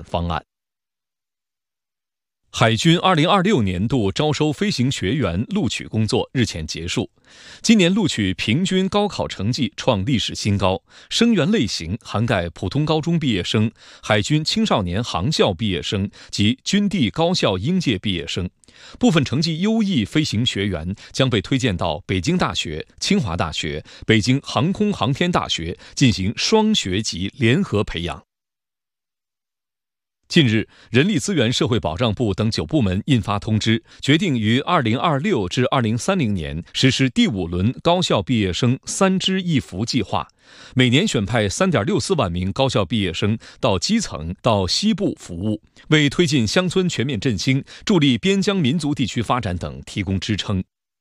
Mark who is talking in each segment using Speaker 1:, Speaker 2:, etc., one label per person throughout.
Speaker 1: 方案。海军2026年度招收飞行学员录取工作日前结束，今年录取平均高考成绩创历史新高，生源类型涵盖普通高中毕业生、海军青少年航校毕业生及军地高校应届毕业生。部分成绩优异飞行学员将被推荐到北京大学、清华大学、北京航空航天大学进行双学级联合培养。近日，人力资源社会保障部等9部门印发通知，决定于2026至2030年实施第5轮高校毕业生3支1扶计划，每年选派3.64万名高校毕业生到基层、到西部服务，为推进乡村全面振兴、助力边疆民族地区发展等提供支撑。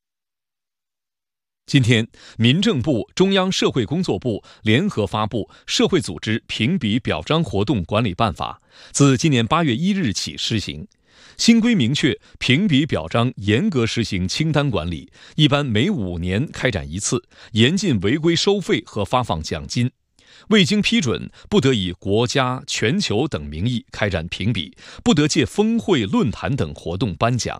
Speaker 1: 今天，民政部、中央社会工作部联合发布《社会组织评比表彰活动管理办法》，自今年8月1日起施行。新规明确，评比表彰严格实行清单管理，一般每5年开展一次，严禁违规收费和发放奖金。未经批准，不得以国家、全球等名义开展评比，不得借峰会、论坛等活动颁奖。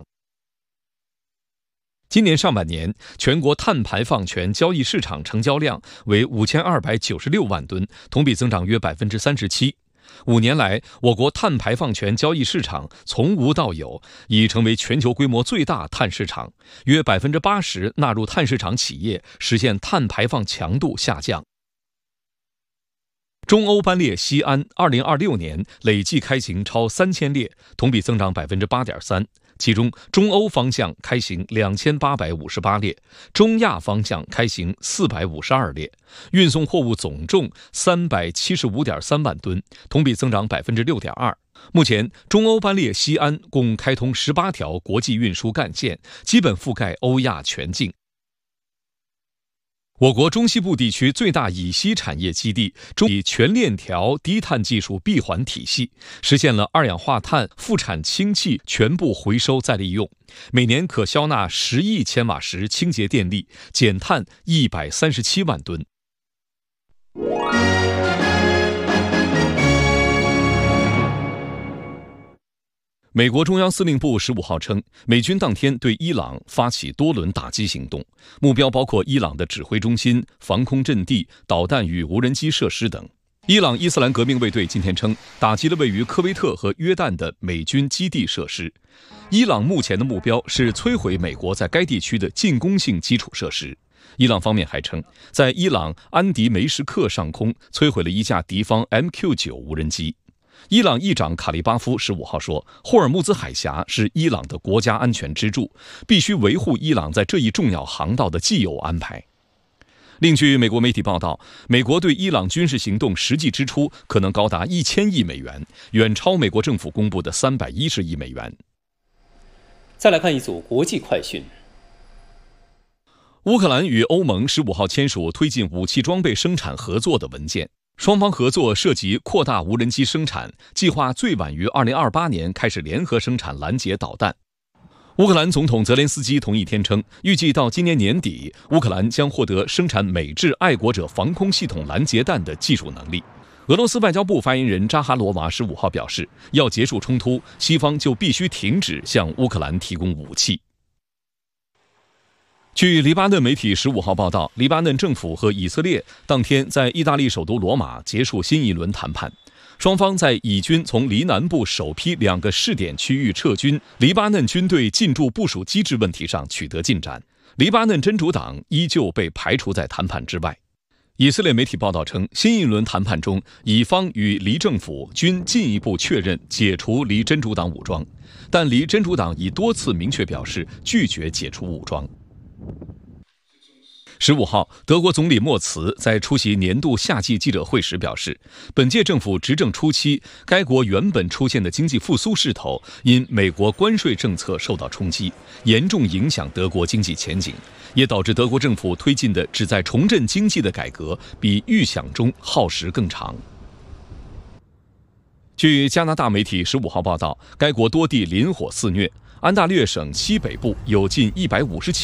Speaker 1: 今年上半年，全国碳排放权交易市场成交量为5296万吨，同比增长约37%。5年来，我国碳排放权交易市场从无到有，已成为全球规模最大碳市场，约80%纳入碳市场企业实现碳排放强度下降。中欧班列西安2026年累计开行超3000列，同比增长8.3%。其中，中欧方向开行2858列，中亚方向开行452列，运送货物总重375.3万吨，同比增长6.2%。目前，中欧班列西安共开通18条国际运输干线，基本覆盖欧亚全境。我国中西部地区最大乙烯产业基地以全链条低碳技术闭环体系，实现了二氧化碳、副产氢气全部回收再利用，每年可消纳10亿千瓦时清洁电力，减碳137万吨。美国中央司令部15号称，美军当天对伊朗发起多轮打击行动，目标包括伊朗的指挥中心、防空阵地、导弹与无人机设施等。伊朗伊斯兰革命卫队今天称，打击了位于科威特和约旦的美军基地设施。伊朗目前的目标是摧毁美国在该地区的进攻性基础设施。伊朗方面还称，在伊朗安迪梅什克上空摧毁了一架敌方 MQ-9 无人机。伊朗议长卡利巴夫15号说，霍尔木兹海峡是伊朗的国家安全支柱，必须维护伊朗在这一重要航道的既有安排。另据美国媒体报道，美国对伊朗军事行动实际支出可能高达1000亿美元，远超美国政府公布的310亿美元。
Speaker 2: 再来看一组国际快讯。
Speaker 1: 乌克兰与欧盟15号签署推进武器装备生产合作的文件。双方合作涉及扩大无人机生产，计划最晚于2028年开始联合生产拦截导弹。乌克兰总统泽连斯基同一天称，预计到今年年底，乌克兰将获得生产美制爱国者防空系统拦截弹的技术能力。俄罗斯外交部发言人扎哈罗娃15号表示，要结束冲突，西方就必须停止向乌克兰提供武器。据黎巴嫩媒体15号报道，黎巴嫩政府和以色列当天在意大利首都罗马结束新一轮谈判，双方在以军从黎南部首批2个试点区域撤军、黎巴嫩军队进驻部署机制问题上取得进展。黎巴嫩真主党依旧被排除在谈判之外。以色列媒体报道称，新一轮谈判中，以方与黎政府均进一步确认解除黎真主党武装，但黎真主党已多次明确表示拒绝解除武装。15号，德国总理默茨在出席年度夏季记者会时表示，本届政府执政初期，该国原本出现的经济复苏势头因美国关税政策受到冲击，严重影响德国经济前景，也导致德国政府推进的旨在重振经济的改革比预想中耗时更长。据加拿大媒体15号报道，该国多地林火肆虐，安大略省西北部有近150起